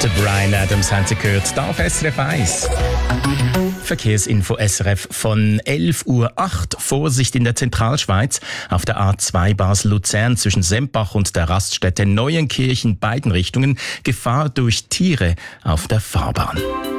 Der Bryan Adams haben Sie gehört, da auf SRF 1. Verkehrsinfo SRF von 11:08 Uhr. Vorsicht in der Zentralschweiz. Auf der A2 Basel-Luzern zwischen Sempach und der Raststätte Neuenkirchen, beiden Richtungen. Gefahr durch Tiere auf der Fahrbahn.